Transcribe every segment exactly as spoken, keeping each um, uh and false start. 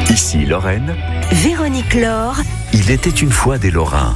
Ici Lorraine. Véronique Laure. Il était une fois des Lorrains.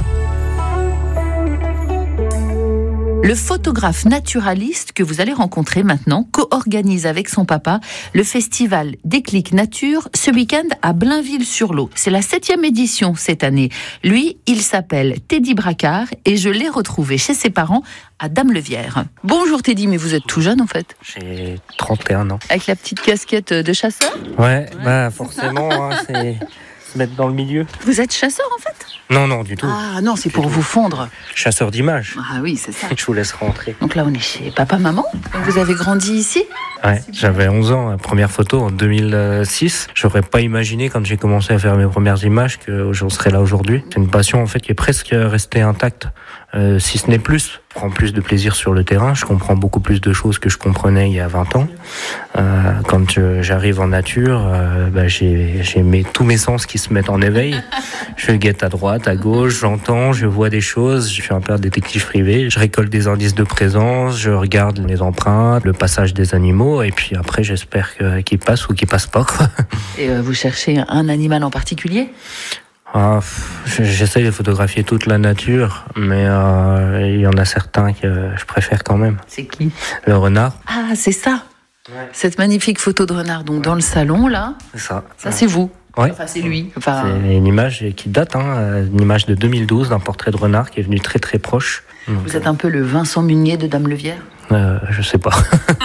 Le photographe naturaliste que vous allez rencontrer maintenant co-organise avec son papa le festival Déclic Nature ce week-end à Blainville-sur-Lot. C'est la septième édition cette année. Lui, il s'appelle Teddy Bracard et je l'ai retrouvé chez ses parents à Dame-le-Vière. Bonjour Teddy, mais vous êtes tout jeune en fait. J'ai trente et un ans. Avec la petite casquette de chasseur ? Ouais, ouais bah forcément, hein, c'est se mettre dans le milieu. Vous êtes chasseur en fait ? Non, non, du tout. Ah non, c'est Du pour tout. vous fondre. Chasseur d'images. Ah oui, c'est ça. Je vous laisse rentrer. Donc là, on est chez papa-maman. Vous avez grandi ici ? Ouais, j'avais onze ans, la première photo en deux mille six. J'aurais pas imaginé quand j'ai commencé à faire mes premières images que j'en serais là aujourd'hui. C'est une passion en fait qui est presque restée intacte, euh, si ce n'est plus. Je prends plus de plaisir sur le terrain, je comprends beaucoup plus de choses que je comprenais il y a vingt ans. Euh, quand je, j'arrive en nature, euh, bah, j'ai, j'ai mes, tous mes sens qui se mettent en éveil. Je guette à droite, à gauche, j'entends, je vois des choses, je suis un peu un détective privé. Je récolte des indices de présence, je regarde les empreintes, le passage des animaux, et puis après j'espère que, qu'ils passent ou qu'ils passent pas, quoi. Et euh, vous cherchez un animal en particulier ? Ah, j'essaye de photographier toute la nature, mais euh, il y en a certains que je préfère quand même. C'est qui ? Le renard. Ah, c'est ça. Ouais. Cette magnifique photo de renard, donc dans le salon, là. C'est ça. Ça, c'est vous. Ouais. Enfin, c'est lui. Enfin, C'est une image qui date, hein, une image de deux mille douze d'un portrait de renard qui est venu très très proche. vous êtes un peu le Vincent Munier de Dame-le-Vière ? Euh, je sais pas.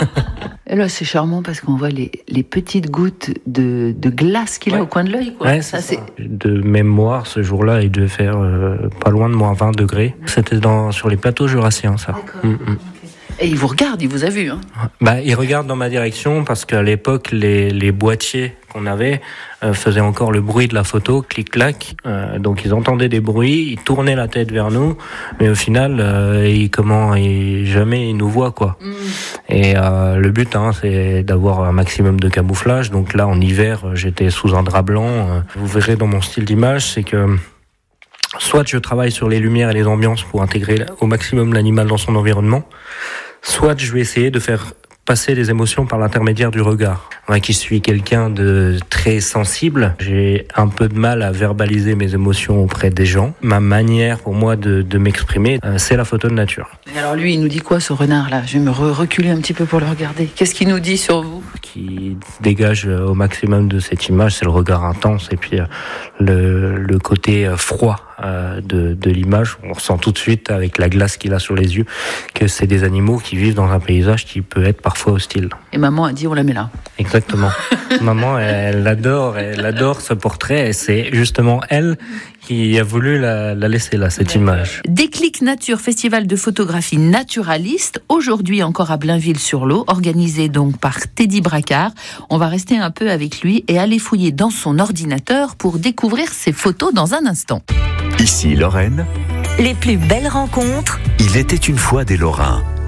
Et là, c'est charmant parce qu'on voit les, les petites gouttes de, de glace qu'il a Ouais. au coin de l'œil, quoi. Ouais, ça, c'est ça. De mémoire, ce jour-là, il devait faire euh, pas loin de moins vingt degrés. C'était dans, sur les plateaux jurassiens, ça. D'accord. Mm, mm. Et il vous regarde, il vous a vu, hein. Bah, il regarde dans ma direction parce qu'à l'époque, les, les boîtiers qu'on avait euh, faisaient encore le bruit de la photo, clic-clac. Euh, donc ils entendaient des bruits, ils tournaient la tête vers nous, mais au final, euh, ils, comment, ils, jamais ils nous voient, quoi. Mm. Et euh, le but, hein, c'est d'avoir un maximum de camouflage. Donc là, en hiver, j'étais sous un drap blanc. Vous verrez dans mon style d'image, c'est que soit je travaille sur les lumières et les ambiances pour intégrer au maximum l'animal dans son environnement, soit je vais essayer de faire passer les émotions par l'intermédiaire du regard. Moi qui suis quelqu'un de très sensible, j'ai un peu de mal à verbaliser mes émotions auprès des gens. Ma manière pour moi de, de m'exprimer, euh, c'est la photo de nature. Et alors lui, il nous dit quoi, ce renard-là ? Je vais me re- reculer un petit peu pour le regarder. Qu'est-ce qu'il nous dit sur vous ? Ce qui dégage au maximum de cette image, c'est le regard intense et puis euh, le, le côté euh, froid euh, de, de l'image. On ressent tout de suite avec la glace qu'il a sur les yeux que c'est des animaux qui vivent dans un paysage qui peut être parfois hostile. Et maman a dit, on la met là. Exactement. Maman, elle adore, elle adore ce portrait et c'est justement elle qui a voulu la, la laisser là, cette image. Déclic Nature, festival de photographie naturaliste, aujourd'hui encore à Blainville-sur-Lot, organisé donc par Teddy Bracard. On va rester un peu avec lui et aller fouiller dans son ordinateur pour découvrir ses photos dans un instant. Ici Lorraine. Les plus belles rencontres. Il était une fois des Lorrains.